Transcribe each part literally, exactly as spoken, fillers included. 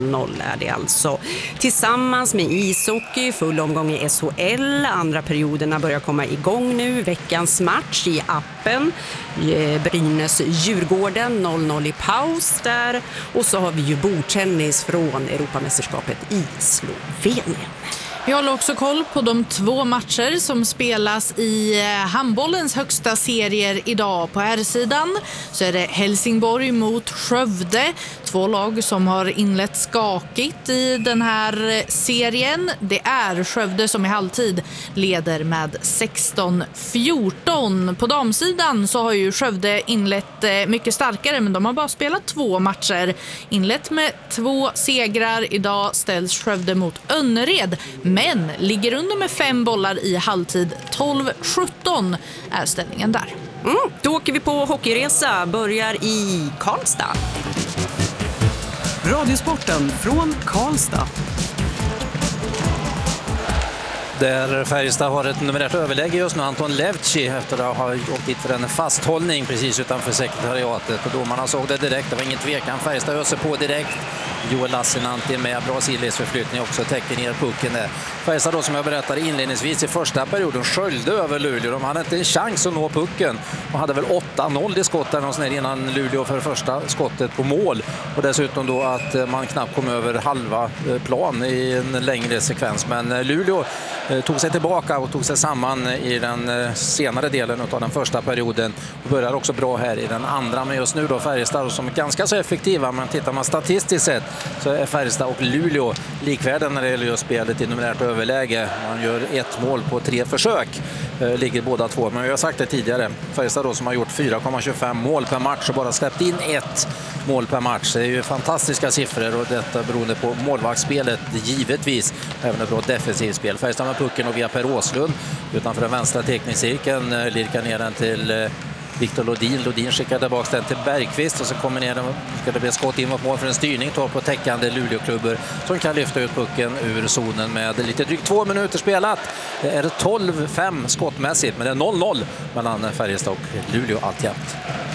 noll är det alltså. Tillsammans med ishockey, full omgång i S H L. Andra perioderna börjar komma igång nu. Veckans match i appen. Brynäs-Djurgården noll noll i paus där. Och så har vi ju bordtennis från Europamästerskapet i Slovenien. Vi håller också koll på de två matcher som spelas i handbollens högsta serier idag. På här sidan så är det Helsingborg mot Skövde. Två lag som har inlett skakigt i den här serien. Det är Skövde som i halvtid leder med sexton fjorton. På damsidan så har ju Skövde inlett mycket starkare, men de har bara spelat två matcher. Inlett med två segrar. Idag ställs Skövde mot Önnered, men ligger under med fem bollar i halvtid. tolv sjutton är ställningen där. Mm, då åker vi på hockeyresa. Börjar i Karlstad. Radiosporten från Karlstad. Där Färjestad har ett numerärt överläge just nu. Anton Levci efter att ha åkt dit för en fasthållning precis utanför sekretariatet. Och domarna såg det direkt, det var ingen tvekan. Färjestad öser på direkt. Joel Lassinantti med bra sidledsförflyttning också täcker ner pucken där. Färjestad då, som jag berättade inledningsvis i första perioden, sköljde över Luleå. De hade inte en chans att nå pucken och hade väl åtta noll i skott där innan Luleå för första skottet på mål. Och dessutom då att man knappt kom över halva plan i en längre sekvens. Men Luleå tog sig tillbaka och tog sig samman i den senare delen av den första perioden och börjar också bra här i den andra. Men just nu då Färjestad som är ganska så effektiva, men tittar man statistiskt sett så är Färjestad och Luleå likvärdiga när det gäller just spelet i numerärt överläge. Man gör ett mål på tre försök, ligger båda två. Men jag har sagt det tidigare, Färjestad då som har gjort fyra komma tjugofem mål per match och bara släppt in ett mål per match. Det är ju fantastiska siffror och detta beroende på målvaktsspelet givetvis. Även ett bra defensivt spel. Färjestad med pucken och via Per Åslund utanför den vänstra teckningscirkeln lirkar ner den till Viktor Lodin. Lodin skickar tillbaka den till Bergqvist och så kommer ner den, ska det bli skott in mot mål för en styrning, tar på täckande Luleå-klubbor som kan lyfta ut pucken ur zonen med lite drygt två minuter spelat. Det är tolv fem skottmässigt, men det är noll noll mellan Färjestad och Luleå alltjämt.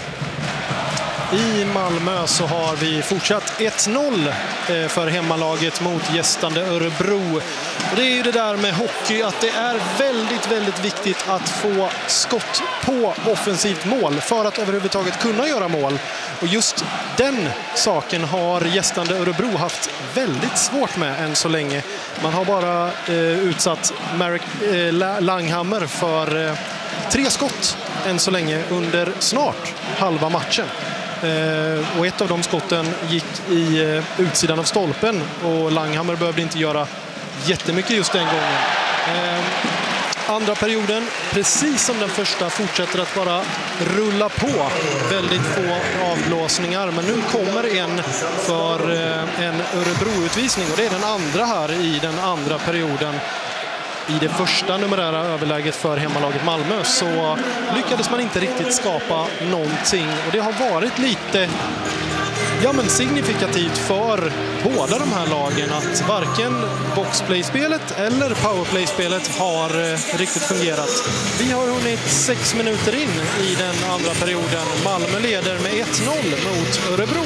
I Malmö så har vi fortsatt ett noll för hemmalaget mot gästande Örebro. Och det är ju det där med hockey, att det är väldigt, väldigt viktigt att få skott på offensivt mål för att överhuvudtaget kunna göra mål. Och just den saken har gästande Örebro haft väldigt svårt med än så länge. Man har bara eh, utsatt Marek eh, Langhammer för eh, tre skott än så länge under snart halva matchen. Uh, och ett av de skotten gick i uh, utsidan av stolpen och Langhammer behövde inte göra jättemycket just den gången. Uh, andra perioden, precis som den första, fortsätter att bara rulla på. Väldigt få avblåsningar, men nu kommer en för uh, en Örebro-utvisning och det är den andra här i den andra perioden. I det första numerära överläget för hemmalaget Malmö så lyckades man inte riktigt skapa någonting. Och det har varit lite ja, men signifikativt för båda de här lagen att varken boxplay-spelet eller powerplay-spelet har eh, riktigt fungerat. Vi har hunnit sex minuter in i den andra perioden. Malmö leder med ett noll mot Örebro.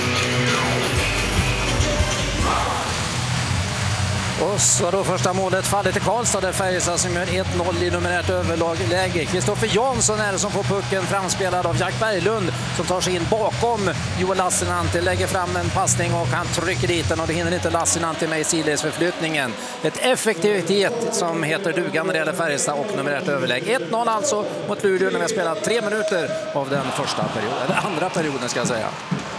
Och så då första målet faller till Karlstad där Färjestad som gör ett noll i numerärt överläge. Kristoffer Jansson är det som får pucken framspelad av Jack Berglund som tar sig in bakom Joel Lassinantti, lägger fram en passning och han trycker dit den och det hinner inte Lassinantti med i sidledsförflyttningen. Ett effektivitet som heter duga när det gäller Färjestad och numerärt överläge. ett noll alltså mot Luleå när vi har spelat tre minuter av den första perioden, eller andra perioden ska jag säga.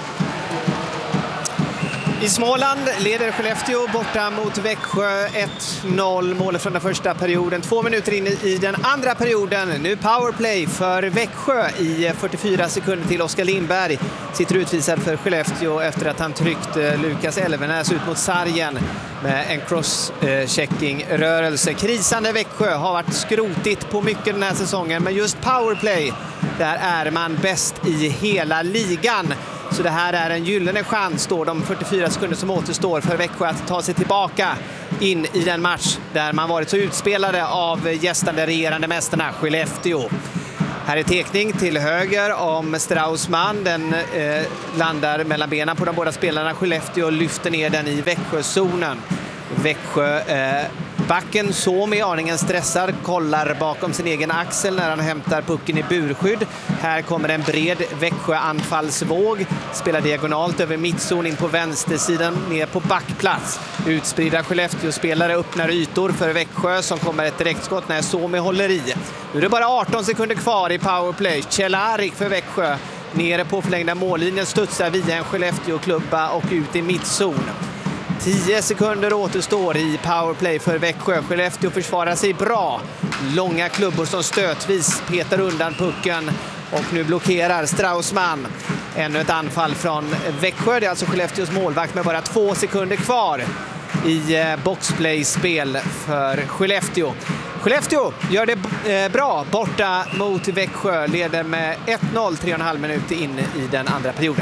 I Småland leder Skellefteå borta mot Växjö ett noll. Målet från den första perioden. Två minuter in i den andra perioden. Nu powerplay för Växjö i fyrtiofyra sekunder till. Oskar Lindberg sitter utvisad för Skellefteå efter att han tryckt Lukas Elvenäs ut mot sargen med en cross-checking-rörelse. Krisande Växjö har varit skrotigt på mycket den här säsongen, men just powerplay, där är man bäst i hela ligan. Så det här är en gyllene chans då, de fyrtiofyra sekunder som återstår för Växjö att ta sig tillbaka in i den match där man varit så utspelade av gästande regerande mästarna Skellefteå. Här är tekning till höger om Straussman. Den eh, landar mellan benen på de båda spelarna. Skellefteå lyfter ner den i Växjözonen. Växjö eh, backen Suomi aningen stressad, kollar bakom sin egen axel när han hämtar pucken i burskydd. Här kommer en bred Växjö-anfallsvåg. Spelar diagonalt över mittzon in på vänstersidan ner på backplats. Utspridda Skellefteå-spelare öppnar ytor för Växjö som kommer ett direktskott när Suomi håller i. Nu är det bara arton sekunder kvar i powerplay. Kjell-Arik för Växjö. Nere på förlängda mållinjen studsar via en Skellefteå-klubba och ut i mittzon. tio sekunder återstår i powerplay för Växjö. Skellefteå försvarar sig bra. Långa klubbor som stötvis petar undan pucken. Och nu blockerar Straussman. Ännu ett anfall från Växjö. Det är alltså Skellefteås målvakt med bara två sekunder kvar i boxplay-spel för Skellefteå. Skellefteå gör det bra borta mot Växjö. Leder med ett noll, tre och en halv minut in i den andra perioden.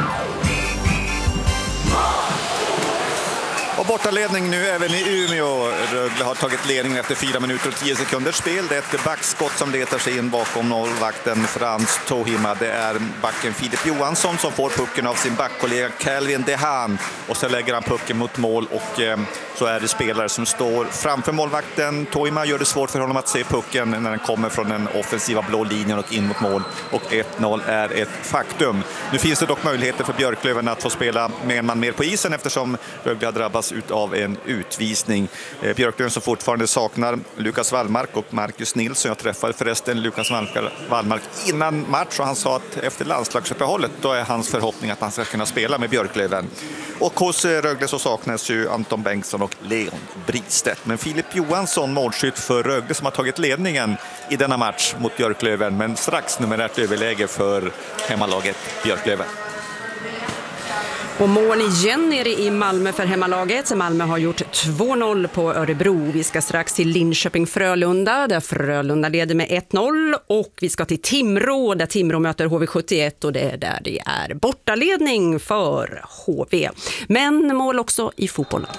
Och bortaledning nu även i Umeå. Rögle har tagit ledningen efter fyra minuter och tio sekunders spel. Det är ett backskott som letar sig in bakom målvakten Frans Tohima. Det är backen Filip Johansson som får pucken av sin backkollega Calvin Dehan. Och så lägger han pucken mot mål och eh, så är det spelare som står framför målvakten. Tohima gör det svårt för honom att se pucken när den kommer från den offensiva blå linjen och in mot mål. Och ett noll är ett faktum. Nu finns det dock möjligheter för Björklöven att få spela med en man mer på isen eftersom Rögle har drabbats utav en utvisning. Eh, Björklöven som fortfarande saknar Lukas Wallmark och Marcus Nilsson. Jag träffade förresten Lukas Wallmark innan match och han sa att efter landslagsuppehållet då är hans förhoppning att han ska kunna spela med Björklöven. Och hos Rögle så saknas ju Anton Bengtsson och Leon Bristedt. Men Filip Johansson, målskytt för Rögle som har tagit ledningen i denna match mot Björklöven. Men strax numerärt överläge för hemmalaget Björklöven. Och mål igen nere i Malmö för hemmalaget. Malmö har gjort två noll på Örebro. Vi ska strax till Linköping-Frölunda där Frölunda leder med ett noll. Och vi ska till Timrå där Timrå möter H V sjuttioett och det är där det är bortaledning för H V. Men mål också i fotbollen.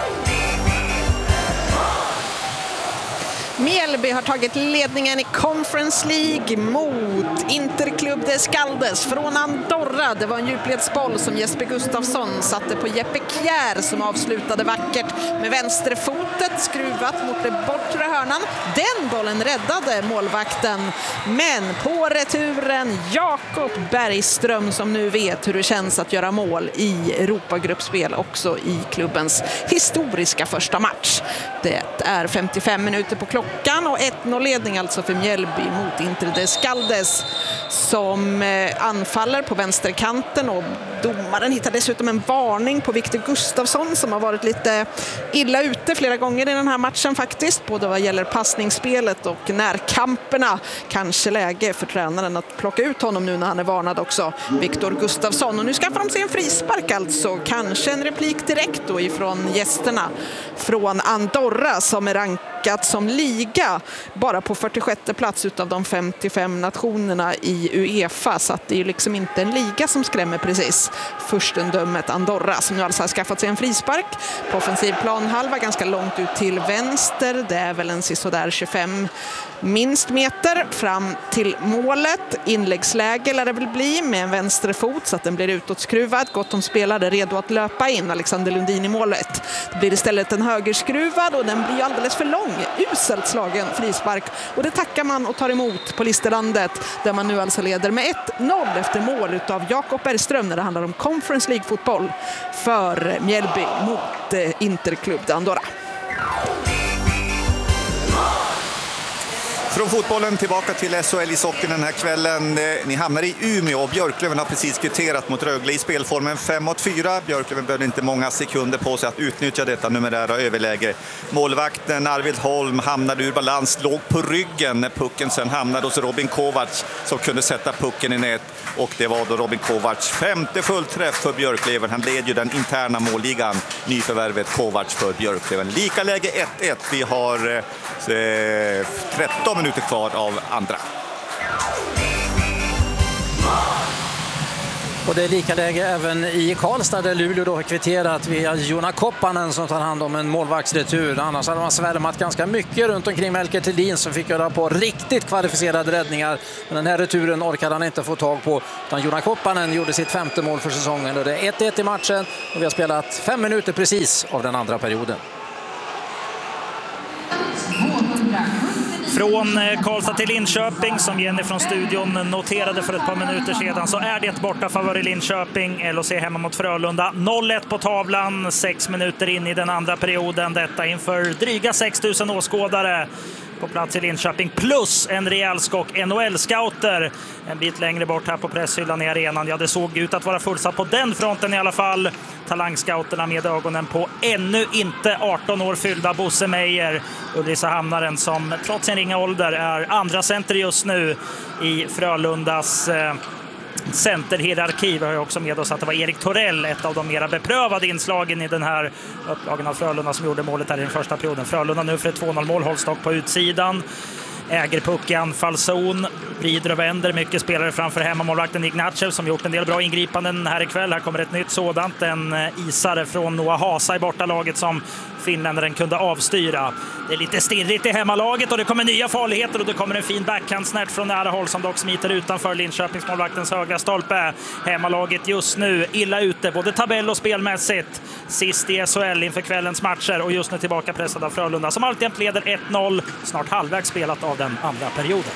Mjällby har tagit ledningen i Conference League mot Interclub de Skaldes från Andorra. Det var en djupledsboll som Jesper Gustafsson satte på Jeppe Kjär som avslutade vackert med vänsterfotet skruvat mot det bortre hörnan. Den bollen räddade målvakten, men på returen Jakob Bergström som nu vet hur det känns att göra mål i Europagruppspel också i klubbens historiska första match. Det är femtiofem minuter på klockan och ett noll-ledning alltså för Mjällby mot Inter de Skaldes som anfaller på vänsterkanten och domaren hittar dessutom en varning på Victor Gustafsson som har varit lite illa ute flera gånger i den här matchen faktiskt, både vad gäller passningsspelet och närkamperna. Kanske läge för tränaren att plocka ut honom nu när han är varnad också, Victor Gustafsson. Och nu skaffar de sig en frispark alltså, kanske en replik direkt då ifrån gästerna från Andorra som är rankat som liga bara på fyrtiosjätte plats utav de femtiofem nationerna i UEFA, så att det är ju liksom inte en liga som skrämmer precis. Furstendömet Andorra som nu alltså har skaffat sig en frispark på offensiv planhalva ganska långt ut till vänster. Det är väl en sådär tjugofem minst meter fram till målet. Inläggsläge lär det väl bli med en vänsterfot så att den blir utåtskruvad. Gott om spelare redo att löpa in. Alexander Lundin i målet. Det blir istället en högerskruvad och den blir alldeles för lång. Uselt slagen frispark. Och det tackar man och tar emot på Listerlandet där man nu alltså leder med ett noll efter mål utav Jakob Bergström när det handlar om Conference League-fotboll för Mjällby mot eh, Interclub de Andorra. Från fotbollen tillbaka till S H L i socken den här kvällen. Ni hamnar i Umeå och Björklöven har precis kvitterat mot Rögle i spelformen fem mot fyra. Björklöven behövde inte många sekunder på sig att utnyttja detta numerära överläge. Målvakten Arvid Holm hamnade ur balans, låg på ryggen när pucken sen hamnade hos Robin Kovacs som kunde sätta pucken i nät. Och det var då Robin Kovacs femte fullträff för Björklöven. Han led ju den interna målligan, nyförvärvet Kovacs för Björklöven. Lika läge ett ett. Vi har eh, tretton minuter kvar av andra. Och det är lika läge även i Karlstad där Luleå då har kvitterat via Joona Koppanen som tar hand om en målvaktsretur. Annars hade man svärmat ganska mycket runt omkring Melker Thelin som fick göra på riktigt kvalificerade räddningar. Men den här returen orkade han inte få tag på. Utan Joona Koppanen gjorde sitt femte mål för säsongen. Och det är ett ett i matchen och vi har spelat fem minuter precis av den andra perioden. Från Karlstad till Linköping, som Jenny från studion noterade för ett par minuter sedan, så är det borta favör i Linköping. L H C hemma mot Frölunda. noll ett på tavlan, sex minuter in i den andra perioden. Detta inför dryga sex tusen åskådare på plats i Linköping, plus en rejäl skock N H L-scouter en bit längre bort här på presshyllan i arenan. Ja, det såg ut att vara fullsatt på den fronten i alla fall. Talangscouterna med ögonen på ännu inte arton år fyllda Bosse Meijer, Ulricehamnaren, som trots sin ringa ålder är andra center just nu i Frölundas eh, centerhierarki. Vi har ju också med oss att det var Erik Torell, ett av de mera beprövade inslagen i den här upplagen av Frölunda, som gjorde målet här i den första perioden. Frölunda nu för ett två noll mål, Holstock på utsidan. Äger puck i anfallszon, vrider och vänder mycket spelare framför hemmamålvakten Ignatjev, som gjort en del bra ingripanden här ikväll. Här kommer ett nytt sådant, en isare från Noah Hasa i bortalaget som finländaren kunde avstyra. Det är lite stirrigt i hemmalaget och det kommer nya farligheter och det kommer en fin backhandsnärt från nära håll som dock smiter utanför Linköpingsmålvaktens högra stolpe. Hemmalaget just nu illa ute, både tabell och spelmässigt. Sist i S H L inför kvällens matcher och just nu tillbaka pressad av Frölunda som alltid leder ett noll, snart halvvägs spelat av den andra perioden.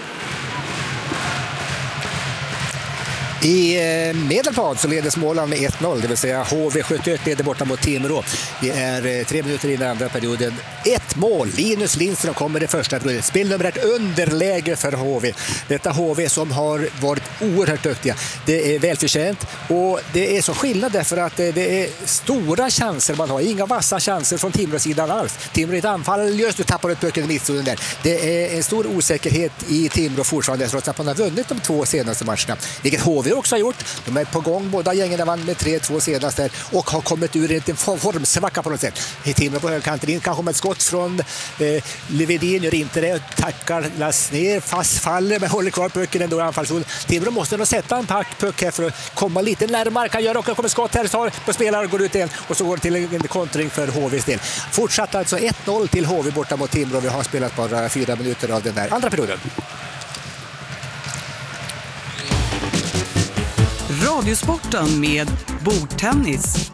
I Medelpad så leder Småland med ett noll, det vill säga H V sjuttioett leder borta mot Timrå. Det är tre minuter i den andra perioden. Ett mål, Linus Lindström kommer i första perioden. Spelnummer ett underläge för H V. Detta H V som har varit oerhört duktiga. Det är välförtjänt och det är så skillnad därför att det är stora chanser man har. Inga vassa chanser från Timrå-sidan alls. Timrå i ett anfall, just nu tappar ett pucken i mittzonen där. Det är en stor osäkerhet i Timrå fortfarande trots att man har vunnit de två senaste matcherna. Vilket H V också har gjort. De är på gång, båda gängen vann med tre två senast där och har kommit ur en formsvacka på något sätt. Timrå på högkanten in, kanske med ett skott från eh, Levedin, gör inte det, tackar Lass ner, fast faller men håller kvar pucken ändå i anfallszon. Timrå måste nog sätta en pack puck här för att komma lite närmare, kan göra och kommer skott här, tar på spelare och går ut igen och så går det till en kontring för H V:s del. Fortsatt alltså ett noll till H V borta mot Timrå. Vi har spelat bara fyra minuter av den där andra perioden. Radiosporten med bordtennis.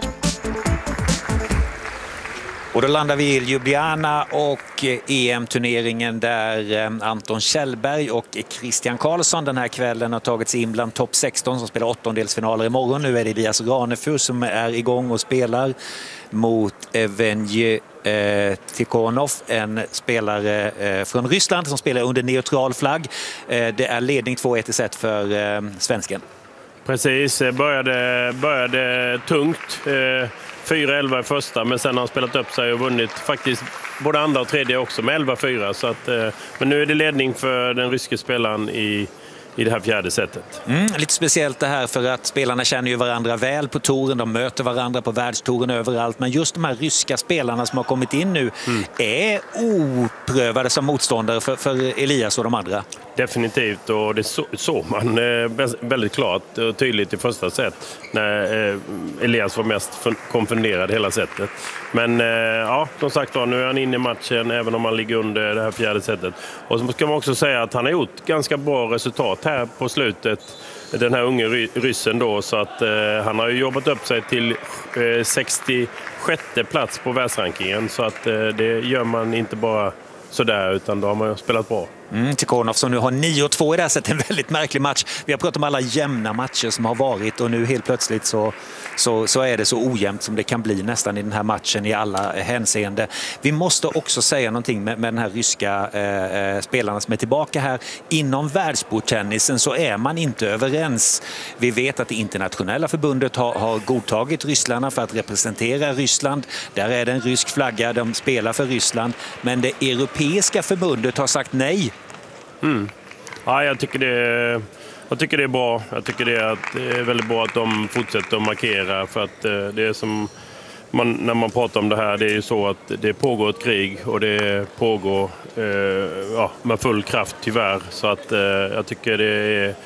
Och då landar vi i Ljubljana och E M-turneringen där Anton Kjellberg och Christian Karlsson den här kvällen har tagit sig in bland topp sexton som spelar åttondelsfinaler imorgon. Nu är det Elias Ranefur som är igång och spelar mot Evgenij eh, Tikhonov, en spelare eh, från Ryssland som spelar under neutral flagg. Eh, det är ledning två ett i set för eh, svensken. Precis, började, började tungt. Eh, fyra elva i första, men sen har han spelat upp sig och vunnit faktiskt både andra och tredje också med elva fyra. Så att, eh, men nu är det ledning för den ryske spelaren i, i det här fjärde setet. Mm, lite speciellt det här för att spelarna känner ju varandra väl på touren. De möter varandra på världstouren överallt. Men just de här ryska spelarna som har kommit in nu mm. är oprövade som motståndare för, för Elias och de andra. Definitivt, och det såg man eh, väldigt klart och tydligt i första set när eh, Elias var mest konfunderad hela setet. Men eh, ja, som sagt var, nu är han inne i matchen även om han ligger under det här fjärde setet. Och så ska man också säga att han har gjort ganska bra resultat här på slutet, den här unge ry- ryssen då, så att eh, han har ju jobbat upp sig till eh, sextiosjätte plats på världsrankingen, så att eh, det gör man inte bara sådär, utan då har man spelat bra. Mm, Tikhonov som nu har nio två i det här sättet, en väldigt märklig match. Vi har pratat om alla jämna matcher som har varit och nu helt plötsligt så, så, så är det så ojämnt som det kan bli nästan i den här matchen i alla hänseende. Vi måste också säga någonting med, med den här ryska eh, spelarna som är tillbaka här. Inom världsbordtennisen så är man inte överens. Vi vet att det internationella förbundet har, har godtagit rysslärna för att representera Ryssland. Där är det en rysk flagga, de spelar för Ryssland. Men det europeiska förbundet har sagt nej. Mm. Ja, jag tycker det, jag tycker det är bra. Jag tycker det är, att, det är väldigt bra att de fortsätter att markera, för att det är som man, när man pratar om det här, det är ju så att det pågår ett krig och det pågår eh, ja, med full kraft tyvärr, så att eh, jag tycker det är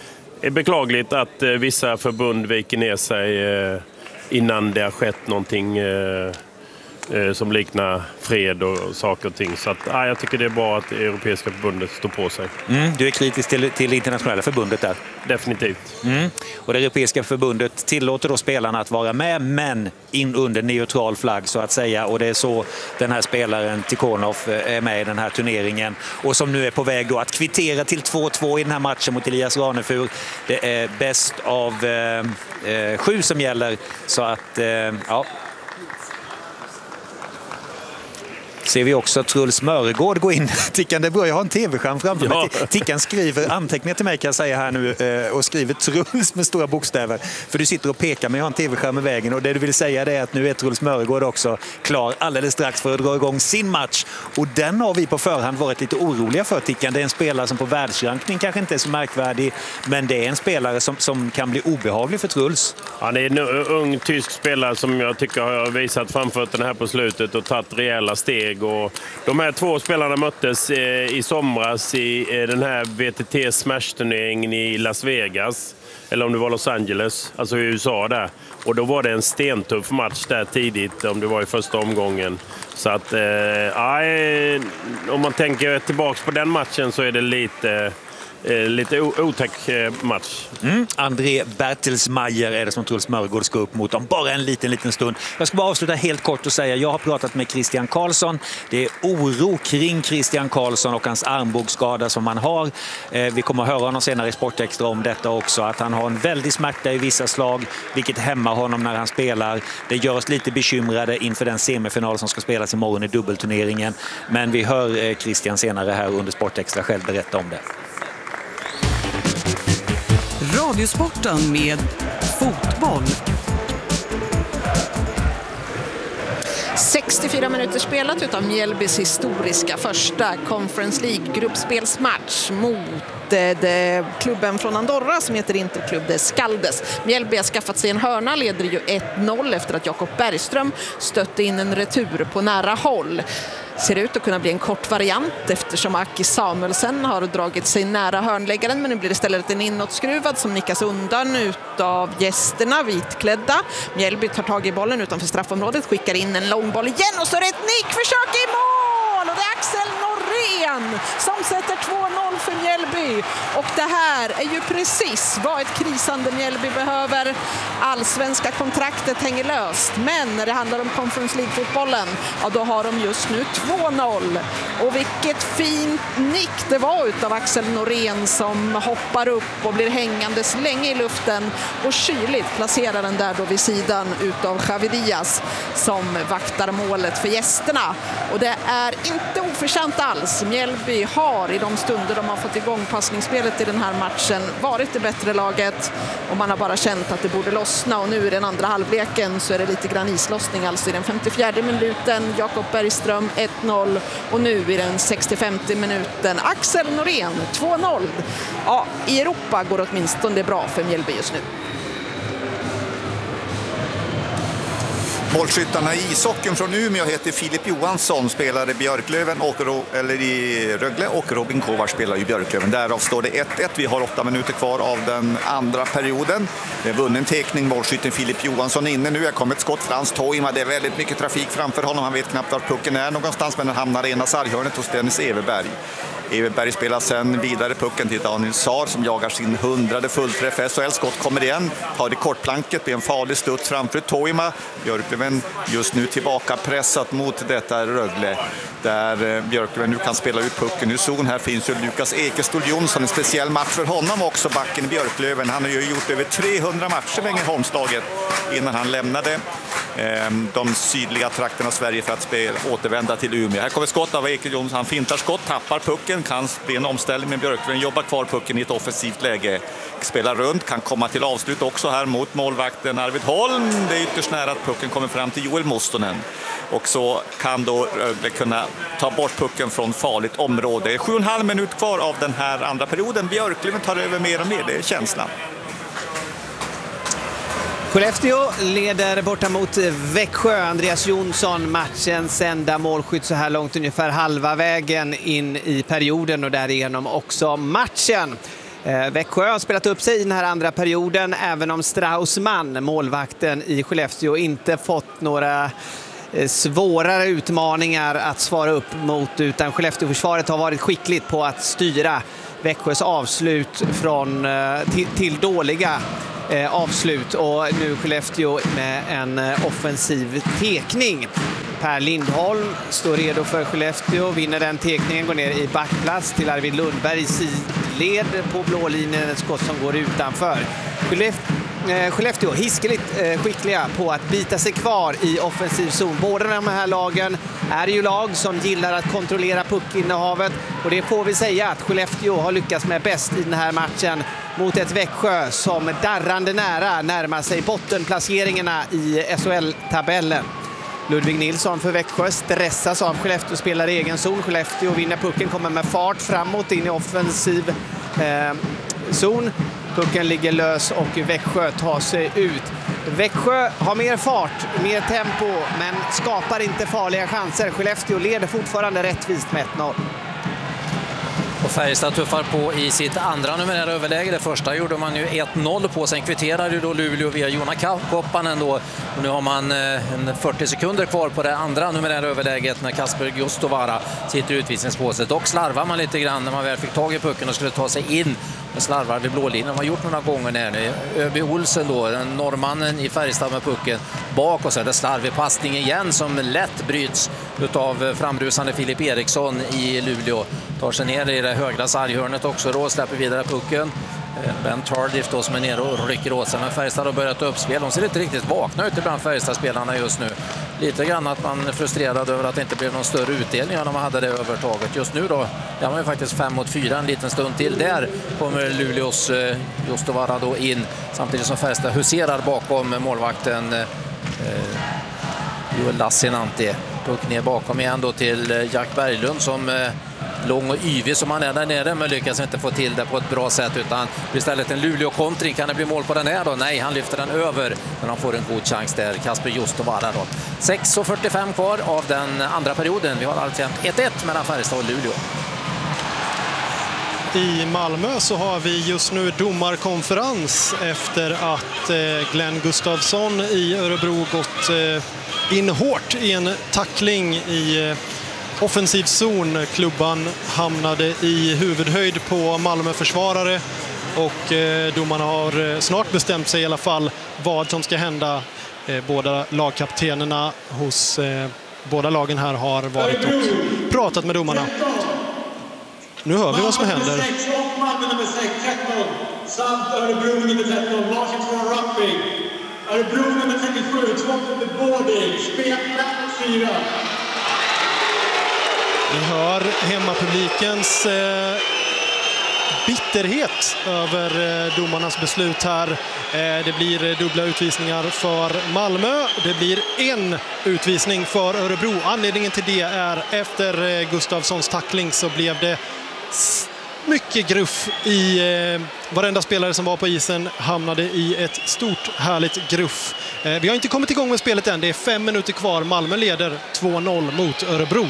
är beklagligt att vissa förbund viker ner sig innan det har skett någonting som liknar fred och saker och ting. Så att, ja, jag tycker det är bra att det Europeiska förbundet står på sig. Mm, du är kritisk till, till internationella förbundet där? Definitivt. Mm. Och det Europeiska förbundet tillåter då spelarna att vara med, men in under neutral flagg så att säga. Och det är så den här spelaren Tikhonov är med i den här turneringen. Och som nu är på väg då att kvittera till två två i den här matchen mot Elias Ranefur. Det är bäst av eh, sju som gäller. Så att, eh, ja... Ser vi också Truls Mörgård gå in. Tickan, det är bra, jag har en tv-skärm framför mig. Ja. Tickan skriver anteckningar till mig kan jag säga här nu och skriver Truls med stora bokstäver. För du sitter och pekar men jag har en tv-skärm i vägen och det du vill säga är att nu är Truls Mörgård också klar alldeles strax för att dra igång sin match. Och den har vi på förhand varit lite oroliga för, Tickan. Det är en spelare som på världsrankning kanske inte är så märkvärdig, men det är en spelare som, som kan bli obehaglig för Truls. Ja, det är en ung tysk spelare som jag tycker har visat framfötterna här på slutet och tagit rejäla steg. Och de här två spelarna möttes i somras i den här V T T Smash-turneringen i Las Vegas, eller om det var Los Angeles, alltså i U S A där. Och då var det en stentuff match där tidigt, om det var i första omgången. Så att, eh, om man tänker tillbaka på den matchen så är det lite... Lite otäck match. Mm. André Bertelsmeier är det som Truls Mörgård ska upp mot om bara en liten, liten stund. Jag ska bara avsluta helt kort och säga, jag har pratat med Christian Karlsson. Det är oro kring Christian Karlsson och hans armbågsskada som han har. Vi kommer att höra honom senare i Sportextra om detta också. Att han har en väldig smärta i vissa slag, vilket hämmar honom när han spelar. Det gör oss lite bekymrade inför den semifinal som ska spelas imorgon i dubbelturneringen. Men vi hör Christian senare här under Sportextra själv berätta om det. Radiosporten med fotboll. sextiofyra minuter spelat utav Mjällbys historiska första Conference League-gruppspelsmatch mot det, det, klubben från Andorra som heter Interklubb de Skaldes. Mjällby har skaffat sig en hörna, leder ju ett noll efter att Jakob Bergström stötte in en retur på nära håll. Ser ut att kunna bli en kort variant eftersom Aki Samuelsen har dragit sig nära hörnläggaren, men nu blir det istället en inåtskruvad som nickas undan utav gästerna, vitklädda. Mjällby tar tag i bollen utanför straffområdet, skickar in en lång boll igen och så är det ett nickförsök i mål! Och det är Axel Norén som sätter två noll för Mjällby. Och det här är ju precis vad ett krisande Mjällby behöver. Allsvenska kontraktet hänger löst, men när det handlar om Conference League-fotbollen, ja, då har de just nu två noll. Och vilket fint nick det var utav Axel Norén som hoppar upp och blir hängandes länge i luften och kyligt placerar den där då vid sidan utav Javi Diaz som vaktar målet för gästerna. Och det är inte oförtjänt alls. Mjällby har i de stunder de har fått igång passningsspelet i den här matchen varit det bättre laget och man har bara känt att det borde lossna, och nu i den andra halvleken så är det lite grann islossning, alltså i den femtiofjärde minuten Jakob Bergström ett noll och nu i den sextiofemte minuten Axel Norén två noll. Ja, i Europa går det åtminstone bra för Mjällby just nu. Målskyttarna i ishockeyn från Umeå heter Filip Johansson, spelar i Björklöven och, eller i Rögle, och Robin Kovar spelar i Björklöven. Därav står det ett ett. Vi har åtta minuter kvar av den andra perioden. Det är vunnen tekning. Målskytten Filip Johansson inne nu. Det kommer ett skott. Frans Toima. Det är väldigt mycket trafik framför honom. Han vet knappt var pucken är någonstans, men den hamnar i ena sarghörnet hos Dennis Everberg. Everberg spelar sen vidare pucken till Daniel Saar som jagar sin hundrade fullträff. S H L-skott kommer igen, tar det kortplanket, blir en farlig studs framför Toima. Björklöven just nu tillbaka pressat mot detta Rögle, där Björklöven nu kan spela ut pucken ur zon. Här finns ju Lukas Ekestol Jonsson, en speciell match för honom också, backen i Björklöven. Han har ju gjort över trehundra matcher med Ängelholmslaget innan han lämnade de sydliga trakterna av Sverige för att spela, återvända till Umeå. Här kommer skott av Ekestol Jonsson, han fintar skott, tappar pucken, kan bli en omställning, men Björklöven jobbar kvar pucken i ett offensivt läge. Spelar runt, kan komma till avslut också här mot målvakten Arvid Holm. Det är ytterst nära att pucken kommer fram till Joel Mustonen. Och så kan då Rögle kunna ta bort pucken från farligt område. Det är sju och en halv minut kvar av den här andra perioden. Björklöven tar över mer och mer, det är känslan. Skellefteå leder borta mot Växjö. Andreas Jonsson, matchens enda målskytt så här långt, ungefär halva vägen in i perioden och därigenom också matchen. Eh, Växjö har spelat upp sig i den här andra perioden, även om Straussman, målvakten i Skellefteå, inte fått några eh, svårare utmaningar att svara upp mot, utan Skellefteå-försvaret har varit skickligt på att styra Växjös avslut från, eh, till, till dåliga eh, avslut, och nu Skellefteå med en eh, offensiv tekning. Per Lindholm står redo för Skellefteå, vinner den tekningen, går ner i backplats till Arvid Lundberg i sidled på blålinjen, ett skott som går utanför. Skellefteå hiskeligt skickliga på att bita sig kvar i offensiv zon. Båda de här lagen är ju lag som gillar att kontrollera puckinnehavet, och det får vi säga att Skellefteå har lyckats med bäst i den här matchen mot ett Växjö som darrande nära närmar sig bottenplaceringarna i S H L-tabellen. Ludvig Nilsson för Växjö stressas av Skellefteå, spelar i egen zon. Skellefteå vinner pucken, kommer med fart framåt in i offensiv eh, zon. Pucken ligger lös och Växjö tar sig ut. Växjö har mer fart, mer tempo, men skapar inte farliga chanser. Skellefteå leder fortfarande rättvist med ett noll. Och Färjestad tuffar på i sitt andra numerära överläge. Det första gjorde man ju ett noll på. Sen kvitterade ju då Luleå via Joona Koppanen då. Och nu har man en fyrtio sekunder kvar på det andra numerära överläget när Kasper Gustovara sitter i utvisningspåset. Dock slarvar man lite grann när man väl fick tag i pucken och skulle ta sig in. Och slarvar vid blålinjen. Man har gjort några gånger när Öby Olsen då, den norrmannen i Färjestad med pucken bak, och så är det slarvig passning igen som lätt bryts utav framrusande Filip Eriksson i Luleå. Tar sig ner i det högra sarghörnet också då, släpper vidare pucken. Ben Tardif då som är nere och rycker åt sig, men Färjestad har börjat uppspel. De ser inte riktigt vakna ut ibland, Färjestad-spelarna just nu. Lite grann att man är frustrerad över att det inte blev någon större utdelning när man hade det övertaget. Just nu då, ja, man är faktiskt fem mot fyra en liten stund till. Där kommer Luleås eh, Gustovara då in, samtidigt som Färjestad huserar bakom målvakten eh, Joel Lassinantti. Puck ner bakom igen då till Jack Berglund som eh, lång och yvig som han är där nere, men lyckas inte få till det på ett bra sätt, utan istället en Luleå-kontring. Kan det bli mål på den här då? Nej, han lyfter den över, men han får en god chans där, Kasper Gustovara då. sex fyrtiofem kvar av den andra perioden. Vi har alltså ett ett mellan Färjestad och Luleå. I Malmö så har vi just nu domarkonferens efter att Glenn Gustafsson i Örebro gått in hårt i en tackling i offensiv zon. Klubban hamnade i huvudhöjd på Malmö-försvarare, och domarna har snart bestämt sig i alla fall vad som ska hända. Båda lagkaptenerna hos båda lagen här har varit och pratat med domarna. Nu hör vi vad som händer. Nummer sex, tretton, samt Örebro nummer tretton, varsitt från Rapping. Örebro nummer trettiosju, två för Båding, spel fyra. Vi hör hemmapublikens eh, bitterhet över eh, domarnas beslut här. Eh, det blir dubbla utvisningar för Malmö. Det blir en utvisning för Örebro. Anledningen till det är efter eh, Gustafssons tackling så blev det mycket gruff i eh, varenda spelare som var på isen hamnade i ett stort härligt gruff. Eh, vi har inte kommit igång med spelet än. Det är fem minuter kvar. Malmö leder två noll mot Örebro.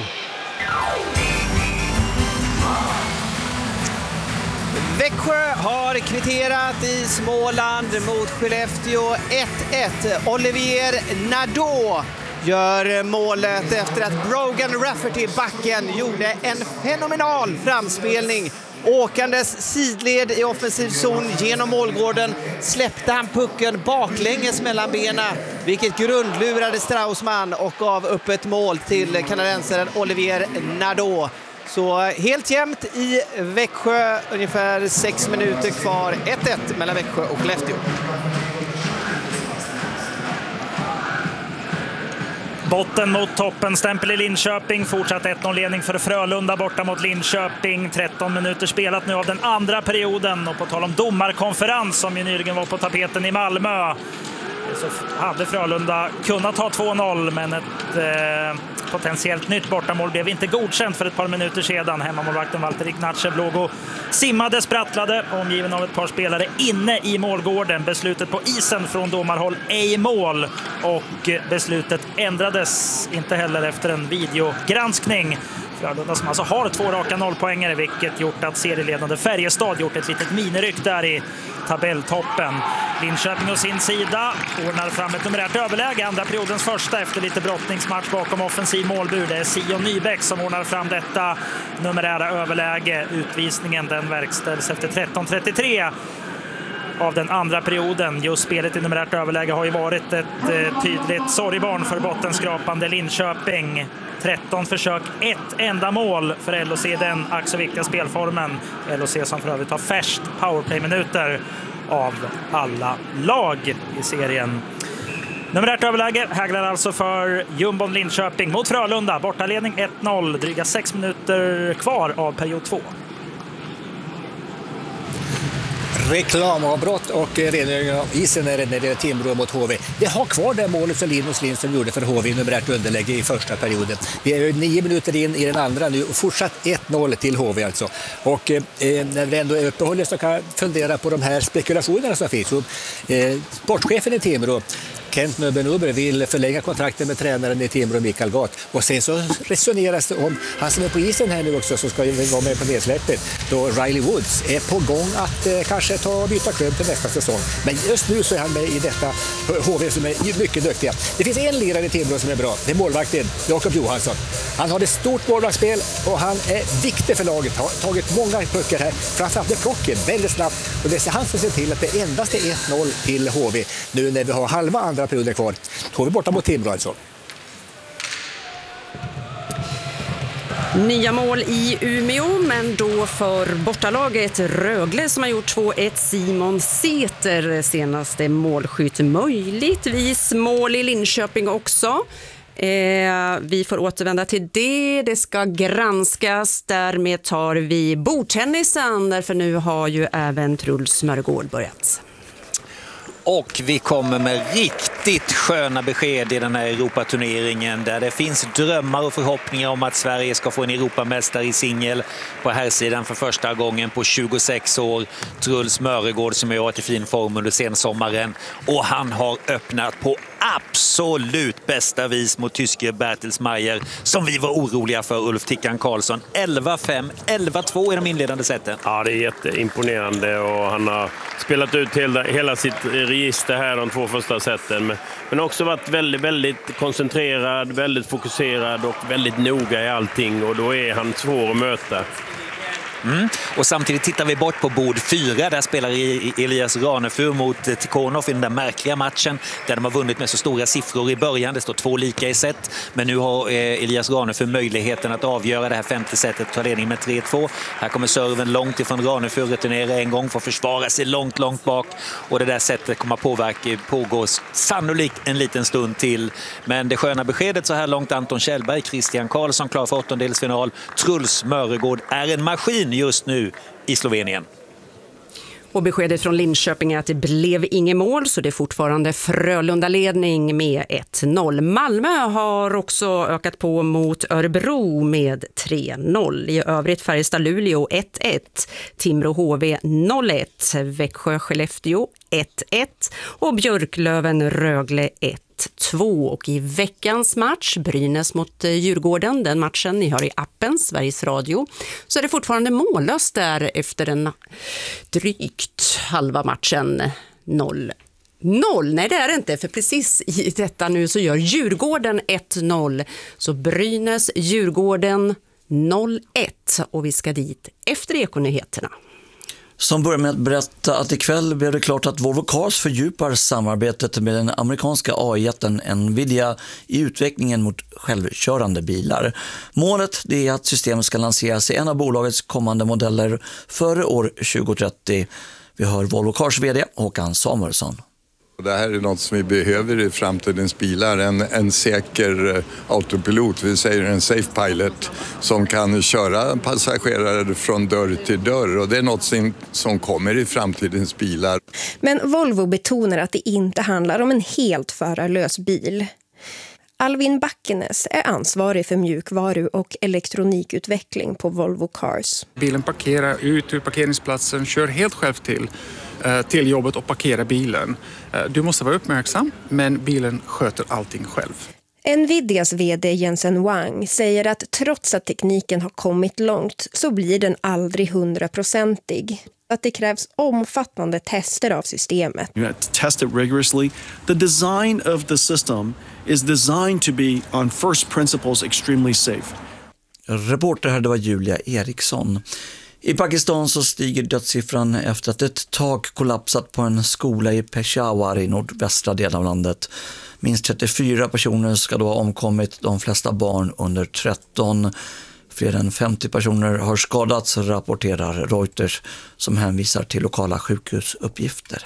Växjö har kvitterat i Småland mot Skellefteå ett ett. Olivier Nadeau gör målet efter att Brogan Rafferty, backen, gjorde en fenomenal framspelning. Åkandes sidled i offensiv zon genom målgården släppte han pucken baklänges mellan benen, vilket grundlurade Straussman och gav upp ett mål till kanadensaren Olivier Nadeau. Så helt jämnt i Växjö, ungefär sex minuter kvar, ett ett mellan Växjö och Skellefteå. Botten mot toppen, stämpel i Linköping, fortsatt ett noll-ledning för Frölunda borta mot Linköping. tretton minuter spelat nu av den andra perioden, och på tal om domarkonferens som ju nyligen var på tapeten i Malmö, så hade Frölunda kunnat ta två noll, men ett eh, potentiellt nytt bortamål blev inte godkänt för ett par minuter sedan. Hemmamålvakten Walter Ignatjev låg och simmade, sprattlade, omgiven av ett par spelare inne i målgården. Beslutet på isen från domarhåll ej mål, och beslutet ändrades inte heller efter en videogranskning. Frölunda som alltså har två raka nollpoängare, vilket gjort att serieledande Färjestad gjort ett litet miniryck där i tabelltoppen. Linköping å sin sida ordnar fram ett numerärt överläge, andra periodens första efter lite brottningsmatch bakom offensiv målbur. Det är Sion Nybeck som ordnar fram detta numerära överläge. Utvisningen den verkställs efter tretton trettiotre av den andra perioden. Just spelet i numerärt överläge har ju varit ett eh, tydligt sorgbarn för bottenskrapande Linköping. tretton försök, ett enda mål för L O C i den ack så viktiga spelformen. L O C som för övrigt har färst powerplay-minuter av alla lag i serien. Numerärt överläge hägrar alltså för Jumbon Linköping mot Frölunda. Bortaledning ett noll, dryga sex minuter kvar av period två. Reklamavbrott och rengöring av isen är det när det är Timrå mot H V. Det har kvar det målet som Linus Lindström gjorde för H V i numerärt underläge i första perioden. Vi är ju nio minuter in i den andra nu och fortsatt ett noll till H V alltså. Och eh, när vi ändå är uppehållet så kan jag fundera på de här spekulationerna som finns. Och, eh, sportchefen i Timrå, Kent Nöbenuber, vill förlänga kontrakten med tränaren i Timrå, Mikael Gat. Och sen så resoneras det om han som är på isen här nu också, som ska vara med på nedsläppet, då Riley Woods är på gång att eh, kanske ta och byta klubb till nästa säsong. Men just nu så är han med i detta H V som är mycket duktiga. Det finns en lirare i Timrå som är bra. Det är målvakten Jakob Johansson. Han har ett stort målvaktsspel och han är viktig för laget. Har tagit många puckar här. Framförallt med plocken väldigt snabbt. Och det är han som ser till att det endast är ett noll till H V nu när vi har halva andra perioder kvar. H V borta mot Timrå alltså. Nya mål i Umeå, men då för bortalaget Rögle som har gjort två ett. Simon Säter, senaste målskytt, möjligtvis mål i Linköping också. Eh, vi får återvända till det. Det ska granskas. Därmed tar vi bordtennisen, därför nu har ju även Truls Mörgård börjat. Och vi kommer med riktigt sköna besked i den här Europaturneringen där det finns drömmar och förhoppningar om att Sverige ska få en Europamästare i singel på här sidan för första gången på tjugosex år. Truls Mörgård som har varit i fin form under sensommaren, och han har öppnat på absolut bästa vis mot tyske Bertelsmeier som vi var oroliga för, Ulf Tickan Karlsson. elva fem, elva två i de inledande sätten. Ja, det är jätteimponerande och han har spelat ut hela, hela sitt register här de två första sätten. Men också varit väldigt, väldigt koncentrerad, väldigt fokuserad och väldigt noga i allting, och då är han svår att möta. Mm. Och samtidigt tittar vi bort på bord fyra. Där spelar Elias Ranefur mot Tikhonov i den där märkliga matchen där de har vunnit med så stora siffror i början. Det står två lika i set, men nu har Elias Ranefur möjligheten att avgöra det här femte setet, ta ledning med tre två. Här kommer serven långt ifrån Ranefur, returnerar en gång för att försvara sig långt, långt bak, och det där sättet kommer att påverka, pågå sannolikt en liten stund till. Men det sköna beskedet så här långt: Anton Kjellberg, Christian Karlsson klar för åttondelsfinal. Truls Mörgård är en maskin just nu i Slovenien. Och beskedet från Linköping är att det blev inget mål, så det är fortfarande Frölunda-ledning med ett noll. Malmö har också ökat på mot Örebro med tre noll. I övrigt Färjestad-Luleå ett ett, Timrå-H V noll ett, Växjö-Skellefteå ett ett och Björklöven-Rögle ett två. Och i veckans match, Brynäs mot Djurgården, den matchen ni hör i appen Sveriges Radio, så är det fortfarande mållöst där efter en drygt halva matchen. noll noll. Nej, det är det inte, för precis i detta nu så gör Djurgården ett noll. Så Brynäs, Djurgården noll ett, och vi ska dit efter Ekonyheterna. Som börjar med att berätta att ikväll blev det klart att Volvo Cars fördjupar samarbetet med den amerikanska A I-jätten Nvidia i utvecklingen mot självkörande bilar. Målet det är att systemet ska lanseras i en av bolagets kommande modeller före år tjugo trettio. Vi hör Volvo Cars vd Håkan Samuelsson. Det här är något som vi behöver i framtidens bilar, en, en säker autopilot, vi säger en safe pilot, som kan köra passagerare från dörr till dörr, och det är något som, som kommer i framtidens bilar. Men Volvo betonar att det inte handlar om en helt förarlös bil. Alvin Backenes är ansvarig för mjukvaru- och elektronikutveckling på Volvo Cars. Bilen parkerar ut ur parkeringsplatsen, kör helt själv till, till jobbet och parkerar bilen. Du måste vara uppmärksam, men bilen sköter allting själv. Nvidias vd Jensen Huang säger att trots att tekniken har kommit långt så blir den aldrig hundraprocentig. Att det krävs omfattande tester av systemet. You have to test it rigorously. The design of the system is designed to be on first principles extremely safe. Reporter här, det var Julia Eriksson. I Pakistan så stiger dödssiffran efter att ett tak kollapsat på en skola i Peshawar i nordvästra delen av landet. Minst trettiofyra personer ska då ha omkommit, de flesta barn under tretton. Fler än femtio personer har skadats, rapporterar Reuters, som hänvisar till lokala sjukhusuppgifter.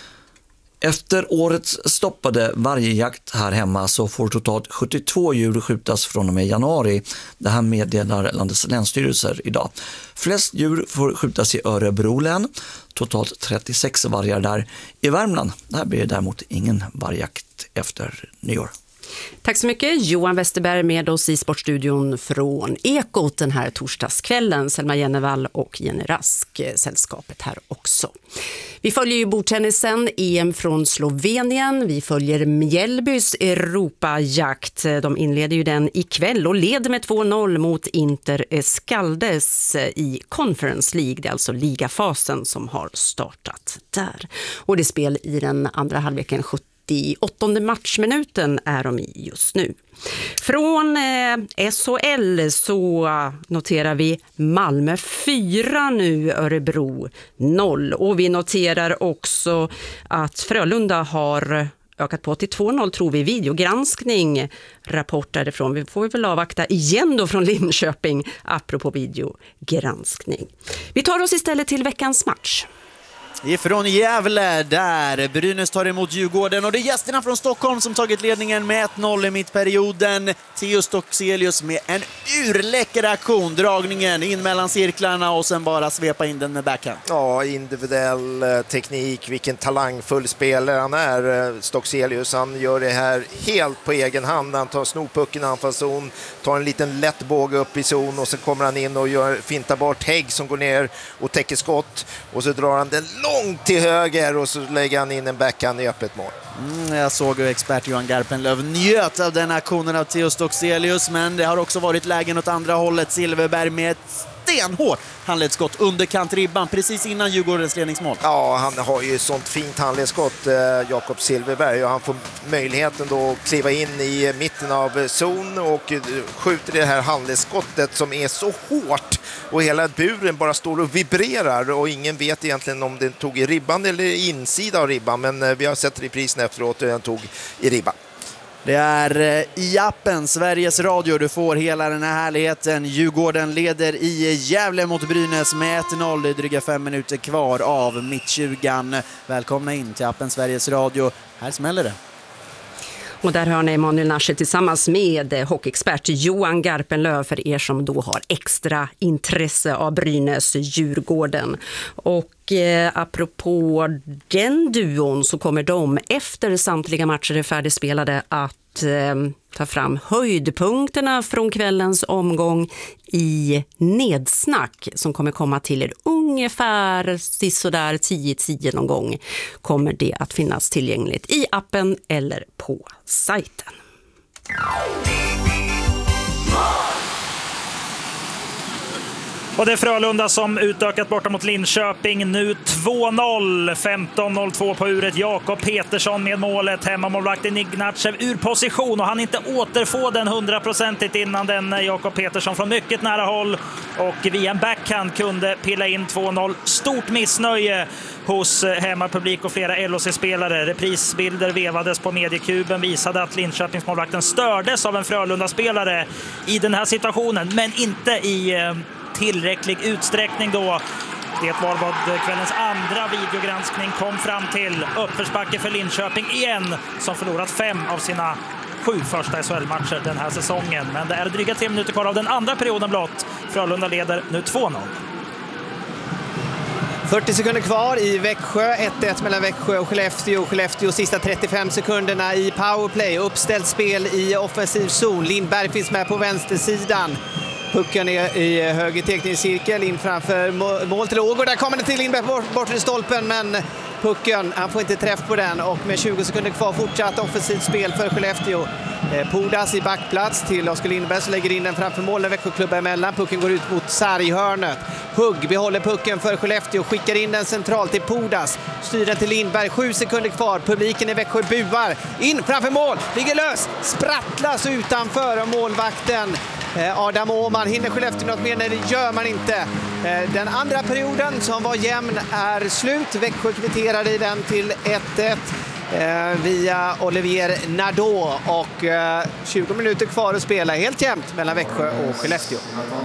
Efter årets stoppade vargjakt här hemma så får totalt sjuttiotvå djur skjutas från och med januari. Det här meddelar landets länsstyrelser idag. Flest djur får skjutas i Örebro län, totalt trettiosex vargar där. I Värmland, där blir det däremot ingen vargjakt efter nyår. Tack så mycket Johan Westerberg med oss i Sportstudion från Ekot den här torsdagskvällen. Selma Jennevall och Jenny Rask, sällskapet här också. Vi följer ju bordtennisen, E M från Slovenien. Vi följer Mjällbys Europajakt. De inleder ju den ikväll och leder med två noll mot Inter Escaldes i Conference League. Det är alltså ligafasen som har startat där. Och det spel i den andra halvleken sjutton. I åttonde matchminuten är de i just nu. Från eh, S H L så noterar vi Malmö fyra nu, Örebro noll. Och vi noterar också att Frölunda har ökat på till två noll, tror vi, videogranskning. Rapport därifrån. Vi får väl avvakta igen då från Linköping apropå videogranskning. Vi tar oss istället till veckans match. Ifrån Gävle där Brynäs tar emot Djurgården och det är gästerna från Stockholm som tagit ledningen med ett noll i mittperioden. Theo Stockselius med en urläcker aktion, dragningen in mellan cirklarna och sen bara svepa in den med backhand. Ja, individuell teknik, vilken talangfull spelare han är, Stockselius. Han gör det här helt på egen hand. Han tar snopucken i anfallszon, tar en liten lätt båge upp i zon och så kommer han in och gör fintar bort Hägg som går ner och täcker skott och så drar han den långt till höger och så lägger han in en backhand i öppet mål. Mm, jag såg hur expert Johan Garpenlöv njöt av den aktionen av Theo Stockselius, men det har också varit lägen åt andra hållet. Silverberg med ett stenhårt handledsskott under kantribban precis innan Djurgårdens ledningsmål. Ja, han har ju sånt fint handledsskott, eh, Jakob Silverberg, och han får möjligheten då att kliva in i mitten av zon och eh, skjuter det här handledsskottet som är så hårt och hela buren bara står och vibrerar och ingen vet egentligen om den tog i ribban eller insida av ribban, men eh, vi har sett reprisen efteråt och den tog i ribban. Det är i appen Sveriges Radio du får hela den här härligheten. Djurgården leder i Gävle mot Brynäs med ett noll. Det är dryga fem minuter kvar av mittjugan. Välkomna in till appen Sveriges Radio. Här smäller det. Och där hör ni Emanuel Nasche tillsammans med hockeyexpert Johan Garpenlöv för er som då har extra intresse av Brynäs Djurgården. Och eh, apropå den duon så kommer de efter samtliga matcher är färdigspelade att eh, ta fram höjdpunkterna från kvällens omgång i Nedsnack som kommer komma till er ungefär sisådär tio tio någon gång. Kommer det att finnas tillgängligt i appen eller på sajten. Och det är Frölunda som utökat borta mot Linköping. Nu två noll, femton noll två på uret. Jakob Petersson med målet. Hemmamålvakten Ignatjev ur position och han inte återfå den hundraprocentigt innan den Jakob Petersson från mycket nära håll. Och via en backhand kunde pilla in två noll. Stort missnöje hos hemmapublik och flera L H C-spelare. Reprisbilder vevades på mediekuben visade att Linköpingsmålvakten stördes av en Frölunda-spelare i den här situationen, men inte i tillräcklig utsträckning då. Det var vad kvällens andra videogranskning kom fram till. Uppförsbacke för Linköping igen, som förlorat fem av sina sju första S H L-matcher den här säsongen. Men det är dryga tre minuter kvar av den andra perioden blott. Frölunda leder nu två noll. fyrtio sekunder kvar i Växjö, ett ett mellan Växjö och Skellefteå. Skellefteå sista trettiofem sekunderna i powerplay. Uppställt spel i offensiv zon. Lindberg finns med på vänstersidan. Pucken är i höger teckningscirkel in framför mål till Ågård. Där kommer den till Lindberg bort, bort i stolpen, men pucken, han får inte träff på den och med tjugo sekunder kvar fortsatt offensivt spel för Skellefteå. Pudas i backplats till Oskar Lindberg som lägger in den framför målen. Växjöklubbar emellan. Pucken går ut mot sarghörnet. Hugg behåller pucken för Skellefteå. Skickar in den centralt till Pudas. Styr den till Lindberg. Sju sekunder kvar. Publiken i Växjö buar. In framför mål. Ligger lös. Sprattlas utanför målvakten. Adam Åhman. Hinner Skellefteå något mer? Nej, det gör man inte. Den andra perioden som var jämn är slut. Växjö kvitterade i den till ett ett. Eh, via Olivier Nadeau och eh, tjugo minuter kvar att spela helt jämnt mellan Växjö och Skellefteå.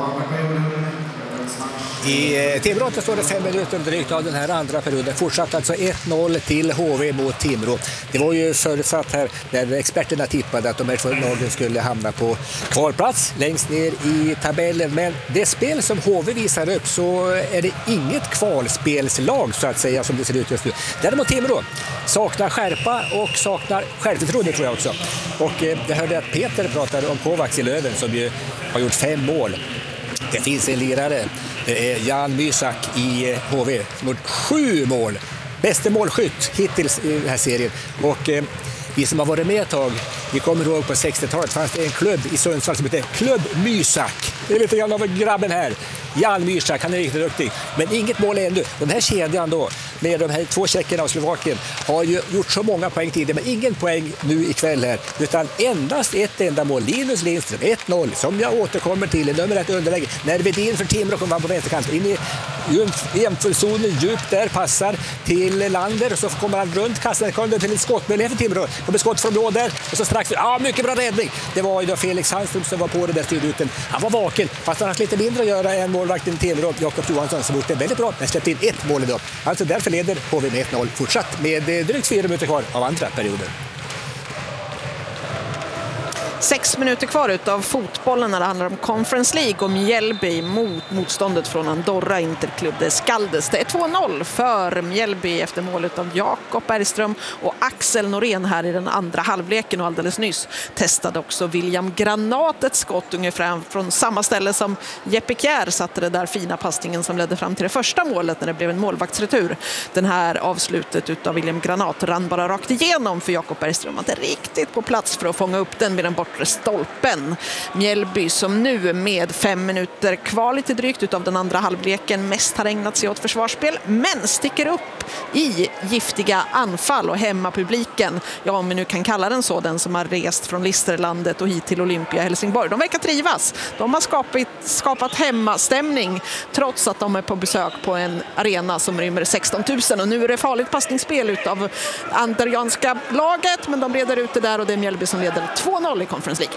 I Timrå står det fem minuter drygt av den här andra perioden. Fortsatt alltså ett noll till H V mot Timrå. Det var ju förutsatt här när experterna tippade att de här två lagen skulle hamna på kvalplats längst ner i tabellen. Men det spel som H V visar upp så är det inget kvalspelslag så att säga som det ser ut just nu. Däremot Timrå saknar skärpa och saknar självförtroende tror jag också. Och eh, jag hörde att Peter pratade om Kovacs i Löven som ju har gjort fem mål. Det finns en lirare. Det är Jan Mysak i H V som har gjort sju mål. Bästa målskytt hittills i den här serien. Och eh, vi som har varit med ett tag, vi kommer ihåg på sextiotalet fanns det en klubb i Sundsvall som heter Klubb Mysak. Det är lite grann av grabben här. Jan Mysak, han är riktigt duktig. Men inget mål ännu. Den här kedjan då, med de här två tjeckerna och Slovakien, har ju gjort så många poäng tidigare, men ingen poäng nu ikväll här. Utan endast ett enda mål. Linus Lindström, ett noll, som jag återkommer till i nummer ett underläge. När Vedin för Timrå kommer på vänsterkant. In i jämförzonen djupt där, passar till Lander och så kommer han runt kassan, kommer till ett skottmöjlighet för Timrå. Kommer skott från blå där och så strax, ja mycket bra räddning. Det var ju då Felix Handström som var på det där styrruten. Han var vaken, fast han har lite mindre att göra än målvakten Timrå, Jakob Johansson, som gjort det väldigt bra men släppte in ett mål idag. Alltså därför leder H V med ett noll fortsatt med drygt fyra minuter kvar av andra perioden. Sex minuter kvar utav fotbollen när det handlar om Conference League och Mjällby mot motståndet från Andorra Interklubb de Skaldes. Det är två noll för Mjällby efter målet av Jakob Bergström och Axel Norén här i den andra halvleken, och alldeles nyss testade också William Granat ett skott ungefär från samma ställe som Jeppe Kjär satte det där fina passningen som ledde fram till det första målet när det blev en målvaktsretur. Den här avslutet utav William Granat rann bara rakt igenom för Jakob Bergström, inte riktigt på plats för att fånga upp den med den bort stolpen. Mjällby som nu med fem minuter kvar lite drygt utav den andra halvleken mest har ägnat sig åt försvarsspel, men sticker upp i giftiga anfall och hemmapubliken, ja om vi nu kan kalla den så, den som har rest från Listerlandet och hit till Olympia Helsingborg. De verkar trivas. De har skapat, skapat hemmastämning trots att de är på besök på en arena som rymmer sexton tusen, och nu är det farligt passningsspel utav andorianska laget, men de leder ut det där och det är Mjällby som leder två noll i Conference League.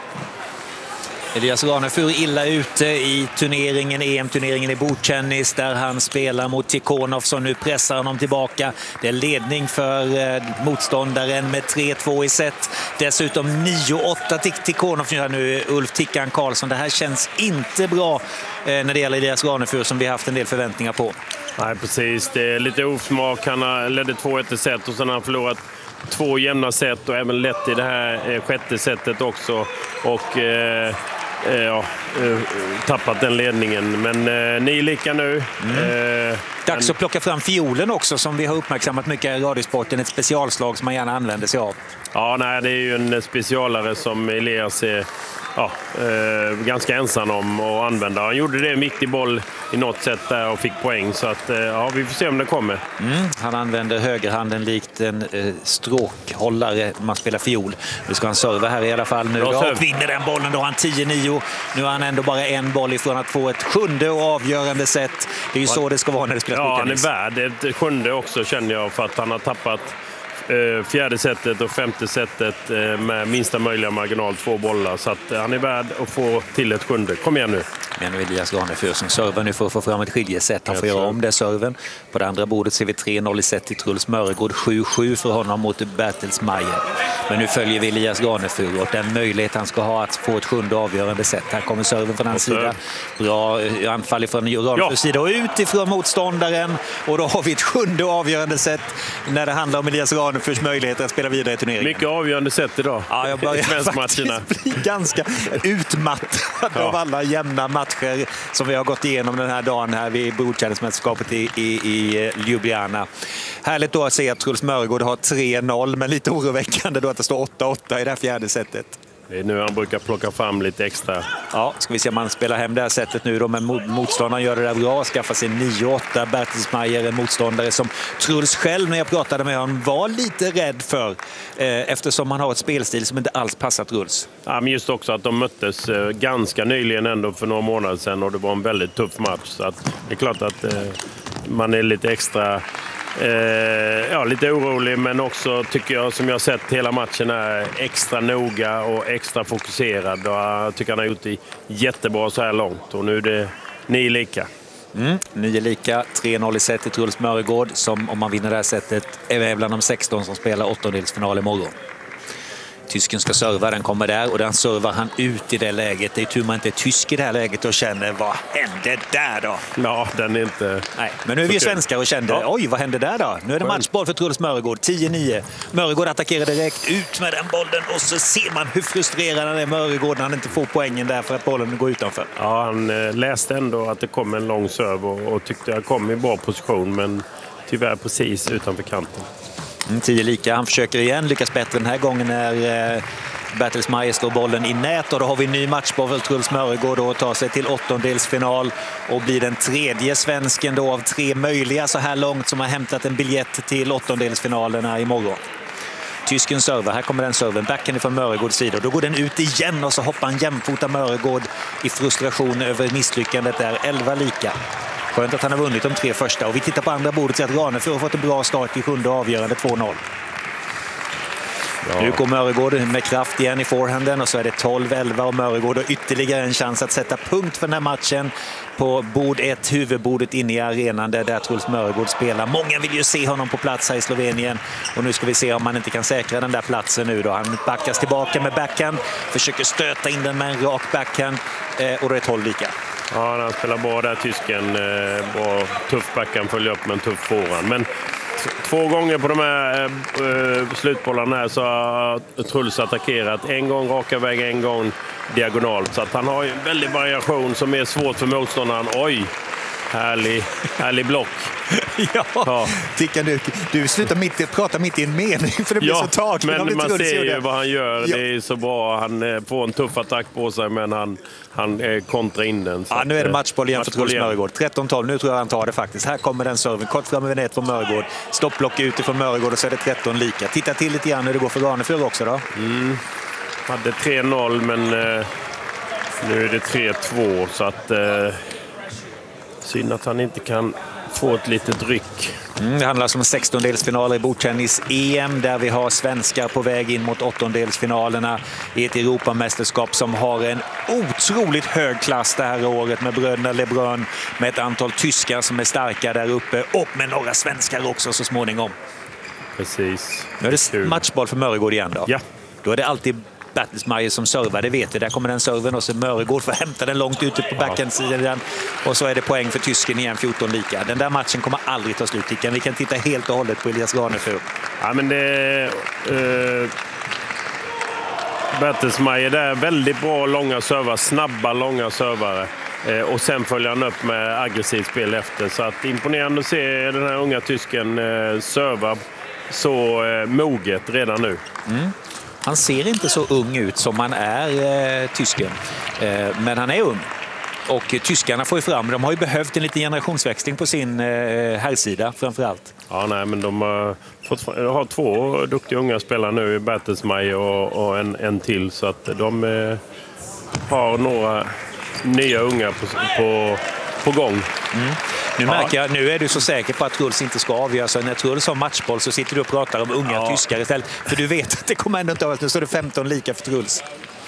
Elias Ranefur illa ute i turneringen, E M-turneringen i bordtennis där han spelar mot Tikhonov som nu pressar honom tillbaka. Det är ledning för eh, motståndaren med tre två i set. Dessutom nio åtta till Tikhonov nu, Ulf Tickan Karlsson. Det här känns inte bra eh, när det gäller Elias Ranefur som vi har haft en del förväntningar på. Nej, precis. Det är lite osmak. Han ledde två ett i set och sen har han förlorat två jämna set och även lätt i det här eh, sjätte setet också. Och eh, ja, tappat den ledningen, men eh, ni är lika nu. Mm. Eh, Dags men... att plocka fram fiolen också som vi har uppmärksammat mycket i radiosporten, ett specialslag som man gärna använder sig av. Ja, nej, det är ju en specialare som Elias är ja, eh, ganska ensam om att använda. Han gjorde det en viktig boll i något sätt där och fick poäng, så att, eh, ja, vi får se om det kommer. Mm. Han använder högerhanden likt en eh, stråkhållare när man spelar fiol. Nu ska han serva här i alla fall nu. Ja, och vinner den bollen, då har han tio nio. Nu har han ändå bara en boll ifrån att få ett sjunde och avgörande sätt. Det är ju så det ska vara när det spelas. Ja, han är värd ett sjunde också, känner jag, för att han har tappat fjärde sättet och femte sättet med minsta möjliga marginal, två bollar, så att han är värd att få till ett sjunde. Kom igen nu. Men Elias Ranefur som servar nu för att få fram ett skiljesätt. Han får göra om det serven. På det andra bordet ser vi tre noll i set till Truls Mörgård, sju sju för honom mot Bertelsmeier. Men nu följer vi Elias Ranefur och den möjlighet han ska ha att få ett sjunde avgörande sätt. Här kommer serven från hans sida. Bra anfall från Ranefurs ja. sida och utifrån motståndaren, och då har vi ett sjunde avgörande sätt när det handlar om Elias Ranefur. Ranefors möjligheter att spela vidare i turneringen. Mycket avgörande sätt idag. Ja, jag börjar faktiskt bli ganska utmattad ja. av alla jämna matcher som vi har gått igenom den här dagen här vid bordtennismästerskapet i, i, i Ljubljana. Härligt då att se att Truls Mörgård har tre noll, men lite oroväckande då att det står åtta åtta i det här fjärde setet. Det är nu han brukar plocka fram lite extra. Ja, ska vi se om man spelar hem det här sättet nu då, men motståndaren gör det där bra, skaffar sig nio åtta. Bertelsmeier, en motståndare som Truls själv, när jag pratade med honom, var lite rädd för eh, eftersom han har ett spelstil som inte alls passar Truls. Ja, men just också att de möttes eh, ganska nyligen ändå för några månader sedan och det var en väldigt tuff match. Så att det är klart att eh, man är lite extra... Eh, ja, lite orolig, men också tycker jag, som jag har sett hela matchen, är extra noga och extra fokuserad. Och jag tycker han har gjort det jättebra så här långt och nu är det nio lika. Mm, nio lika, tre noll i set till Truls Mörgård som, om man vinner det här sättet, är bland de sexton som spelar åttondelsfinal imorgon. Tysken ska serva, den kommer där och den servar han ut i det läget. Det är tur man inte är tysk i det här läget och känner, vad hände där då? Ja, den är inte... Nej, men nu är vi ju svenskar och kände, ja. oj, vad hände där då? Nu är det matchboll för Truls Mörgård, tio nio. Mörgård attackerar direkt, ut med den bollen och så ser man hur frustrerad han är, Mörgård, när han inte får poängen där för att bollen går utanför. Ja, han eh, läste ändå att det kom en lång serve och, och tyckte jag kom i bra position, men tyvärr precis utanför kanten. Mm, tio lika, han försöker igen, lyckas bättre den här gången när eh, Bertelsmeier slår bollen i nät och då har vi en ny matchboll för Truls Mörgård och tar sig till åttondelsfinal och blir den tredje svensken då av tre möjliga så här långt som har hämtat en biljett till åttondelsfinalerna imorgon. Tysken server, här kommer den serven, backen från Mörgårds sida och då går den ut igen och så hoppar en jämfota Mörgård i frustration över misslyckandet där, elva lika. Skönt att han har vunnit de tre första och vi tittar på andra bordet så att Ranefors har fått en bra start i sjunde avgörande två noll. Ja. Nu går Mörgård med kraft igen i forehanden och så är det tolv elva och Mörgård har ytterligare en chans att sätta punkt för den här matchen på bord ett, huvudbordet inne i arenan där, där Truls Mörgård spelar. Många vill ju se honom på plats här i Slovenien och nu ska vi se om man inte kan säkra den där platsen nu då. Han backas tillbaka med backhand, försöker stöta in den med en rak backhand eh, och då är det tolv lika. Ja, han spelar bra där, tysken. Bra, tuff backhand, följer upp med en tuff forehand. Men två gånger på de här äh, slutbollarna här så har Truls attackerat. En gång raka väg, en gång diagonalt. Så att han har en väldig variation som är svårt för motståndaren. Oj, härlig, härlig block. Ja, ja. Tickan, du, du slutar mitt, prata mitt i en mening för det blir ja, så taget. Men man ser ju vad han gör. Ja. Det är så bra. Han får en tuff attack på sig men han, han kontrar in den. Ja, nu är det matchboll igen för Truls Mörgård. tretton tolv, nu tror jag han tar det faktiskt. Här kommer den serven, kort fram över nät från Mörgård. Stoppblock utifrån Mörgård och så är det tretton lika. Titta till lite grann hur det går för Ranefors också då. Mm. Hade tre noll men eh, nu är det tre två så att eh, synd att han inte kan få ett litet ryck. Mm, det handlar om sextondelsfinaler i bordtennis-E M där vi har svenskar på väg in mot åttondelsfinalerna i ett Europamästerskap som har en otroligt hög klass det här året med bröderna Lebrun, med ett antal tyskar som är starka där uppe och med några svenskar också så småningom. Precis. Nu är det matchboll för Mörgård igen då. Ja. Då är det alltid Bertelsmeier som servar, det vet vi. Där kommer den serven och så Mörgård får hämta den långt ute på backhandsidan och så är det poäng för tysken igen, fjorton lika. Den där matchen kommer aldrig ta slut. Vi kan titta helt och hållet på Elias Ranefors. Ja, men det är uh, Bertelsmeier där, väldigt bra långa servar, snabba långa servare. Uh, och sen följer han upp med aggressivt spel efter. Så att imponerande att se den här unga tysken uh, serva så uh, moget redan nu. Mm. Han ser inte så ung ut som han är, eh, tysken. Eh, men han är ung. Och eh, tyskarna får ju fram, de har ju behövt en liten generationsväxling på sin eh, herrsida framförallt. Ja, nej, men de har, fått, de har två duktiga unga spelare nu i Bertelsmeier och, och en, en till. Så att de eh, har några nya unga på, på, på gång. Mm. Nu märker jag, nu är du så säker på att Truls inte ska avgöra, så när Truls har matchboll så sitter du och pratar om unga ja. tyskar istället. För du vet att det kommer ändå inte att nu står det femton lika för Truls.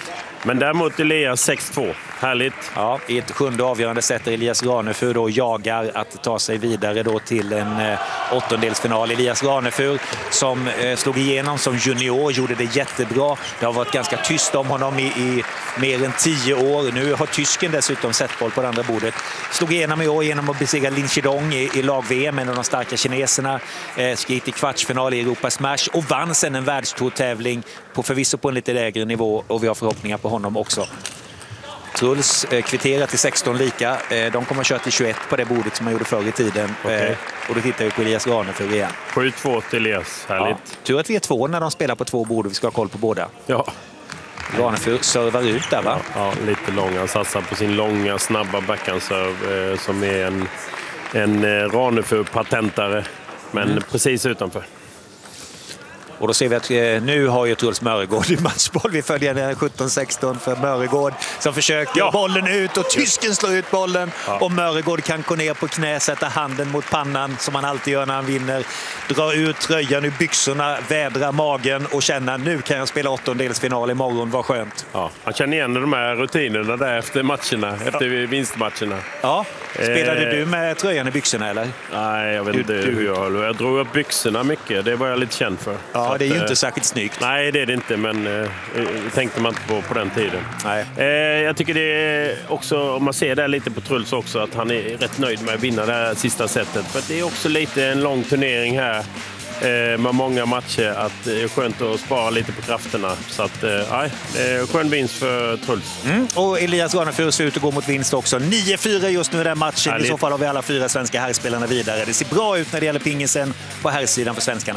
Men däremot Elias sex två. Härligt. Ja, i ett sjunde avgörande sätter Elias Ranefur då jagar att ta sig vidare då till en eh, åttondelsfinal. Elias Ranefur som eh, slog igenom som junior, gjorde det jättebra. Det har varit ganska tyst om honom i, i mer än tio år. Nu har tysken dessutom sett boll på det andra bordet. Slog igenom i år genom att besegra Lin Chidong i, i lag-V M, en av de starka kineserna. Eh, skrit i kvartsfinal i Europa Smash och vann sen en världstourtävling på förvisso på en lite lägre nivå, och vi har förhoppningar på honom också. Truls eh, kvitterar till sexton lika. Eh, de kommer att köra till tjugoett på det bordet som man gjorde förr i tiden. Okay. Eh, och då tittar vi på Elias Ranefur igen. sju två till Elias, härligt. Ja. Tur att vi är två när de spelar på två bord och vi ska ha koll på båda. Ja. Ranefur servar ut där, va? Ja, ja, lite lång. Han satsar på sin långa, snabba backhandserv eh, som är en, en eh, Ranefur-patentare. Men mm. precis utanför. Och då ser vi att eh, nu har ju Truls Mörregård i matchboll. Vi följer den sjutton sexton för Mörregård som försöker ja. bollen ut och tysken slår ut bollen. Ja. Och Mörregård kan gå ner på knä, sätta handen mot pannan som han alltid gör när han vinner. Dra ut tröjan ur byxorna, vädra magen och känna nu kan jag spela åttondelsfinal imorgon, vad skönt. Ja, han känner igen de här rutinerna där efter matcherna, efter ja. vinstmatcherna. Ja, spelade eh. du med tröjan i byxorna eller? Nej, jag vet inte du, hur jag höll. Jag drog upp byxorna mycket, det var jag lite känd för. Ja, så det är ju att, inte särskilt snyggt. Nej, det är det inte, men eh, tänkte man inte på på den tiden. Nej. Eh, jag tycker det är också, om man ser det lite på Truls också, att han är rätt nöjd med att vinna det här sista sättet. För det är också lite en lång turnering här eh, med många matcher, att det är skönt att spara lite på krafterna. Så att, nej, eh, skön vinst för Truls. Mm. Och Elias Ranefur ser ut att gå mot vinst också. nio fyra just nu i den matchen. Härligt. I så fall har vi alla fyra svenska herrspelarna vidare. Det ser bra ut när det gäller pingisen på herrsidan för svenskarna.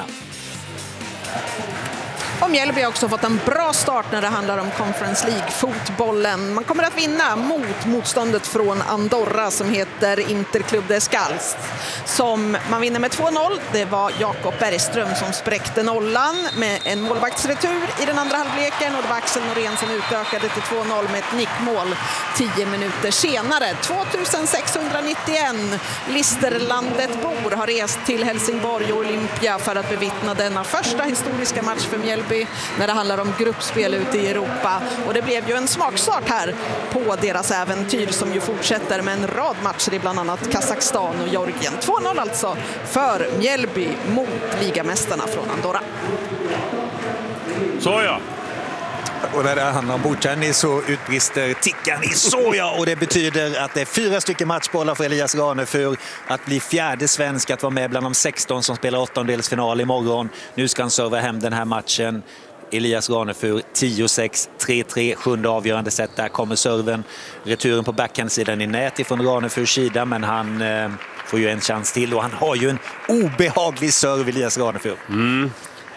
Och Mjällby har också fått en bra start när det handlar om Conference League-fotbollen. Man kommer att vinna mot motståndet från Andorra som heter Interclub de Scalst. Som man vinner med två noll. Det var Jakob Bergström som spräckte nollan med en målvaktsretur i den andra halvleken. Och det var Axel Norén som utökade till två noll med ett nickmål tio minuter senare. tvåtusensexhundranittioen Listerlandet-bor har rest till Helsingborg och Olympia för att bevittna denna första historiska match för Mjällby när det handlar om gruppspel ute i Europa. Och det blev ju en smakstart här på deras äventyr som ju fortsätter med en rad matcher i bland annat Kazakstan och Georgien. två noll alltså för Mjällby mot ligamästarna från Andorra. Så ja. Och när det handlar om bordtennis så utbrister tickan i soja, och det betyder att det är fyra stycken matchbollar för Elias Ranefur att bli fjärde svensk att vara med bland de sexton som spelar åttondelsfinal imorgon. Nu ska han serva hem den här matchen. Elias Ranefur tio sex, tre tre, sjunde avgörande set. Där kommer serven. Returen på backhandsidan i nät ifrån Ranefurs sida, men han eh, får ju en chans till och han har ju en obehaglig serv, Elias Ranefur. Mm.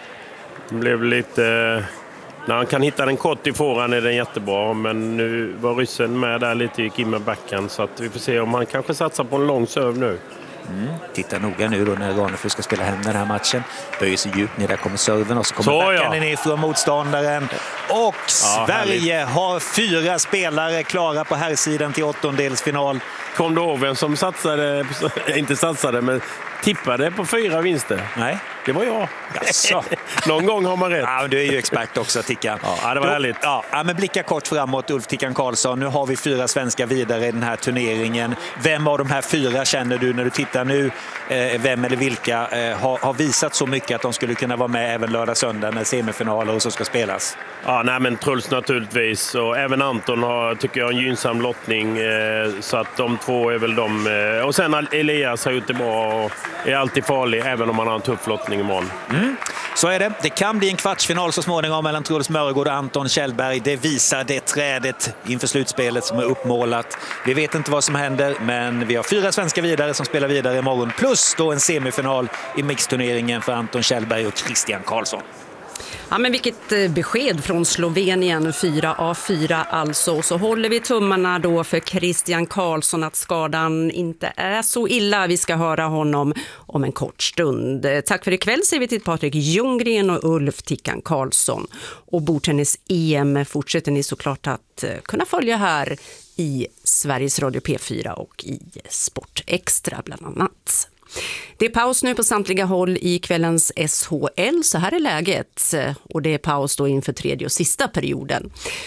Det blev lite... När han kan hitta den kort i forehand är den jättebra, men nu var ryssen med där lite, gick in med backhand, så att vi får se om han kanske satsar på en lång serv nu. Mm. Titta noga nu då när Ranefur ska spela hem den här matchen. Böjer sig djupt ner, där kommer serven och så kommer så, backhanden ja. ner från motståndaren. Och ja, Sverige härligt. Har fyra spelare klara på här sidan till åttondelsfinal. Kom du ihåg vem som satsade, inte satsade, men tippade på fyra vinster? Nej. Det var jag. Jaså. Någon gång har man rätt. Ja, du är ju expert också, Tickan. Ja, det var då, härligt. Ja, men blicka kort framåt, Ulf Tickan Karlsson. Nu har vi fyra svenskar vidare i den här turneringen. Vem av de här fyra känner du när du tittar nu, eh, vem eller vilka eh, har, har visat så mycket att de skulle kunna vara med även lördag söndag när semifinaler och så ska spelas? Ja, nej, men Truls naturligtvis. Och även Anton har, tycker jag, en gynnsam lottning. Eh, så att de två är väl de. Eh, och sen Elias har gjort det bra och är alltid farlig även om man har en tuff lottning imorgon. Mm. Så är det. Det kan bli en kvartsfinal så småningom mellan Truls Mörregård och Anton Kjellberg. Det visar det trädet inför slutspelet som är uppmålat. Vi vet inte vad som händer, men vi har fyra svenska vidare som spelar vidare imorgon. Plus då en semifinal i mixturneringen för Anton Kjellberg och Christian Karlsson. Ja, men vilket besked från Slovenien, fyra av fyra alltså. Så håller vi tummarna då för Christian Karlsson att skadan inte är så illa. Vi ska höra honom om en kort stund. Tack för ikväll säger vi till Patrik Ljunggren och Ulf Tickan Karlsson. Och bordtennis-E M fortsätter ni såklart att kunna följa här i Sveriges Radio P fyra och i Sport Extra bland annat. Det är paus nu på samtliga håll i kvällens S H L, så här är läget, och det är paus då inför tredje och sista perioden.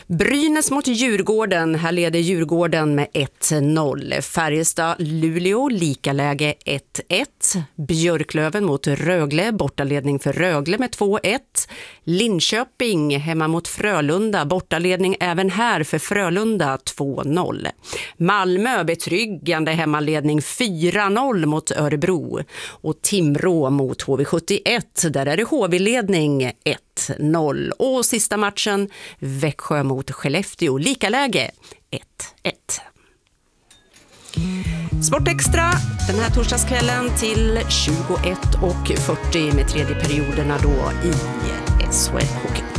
Brynäs mot Djurgården. Här leder Djurgården med ett noll. Färjestad-Luleå, lika läge ett ett. Björklöven mot Rögle, bortaledning för Rögle med två ett. Linköping hemma mot Frölunda, bortaledning även här för Frölunda två noll. Malmö betryggande hemmaledning fyra noll mot Örebro. Och Timrå mot H V sjuttioett, där är det H V-ledning ett noll. Och sista matchen Växjö mot Skellefteå, lika läge ett ett. Sportextra den här torsdagskvällen till tjugoett och fyrtio med tredje perioderna då i S H L Hockey.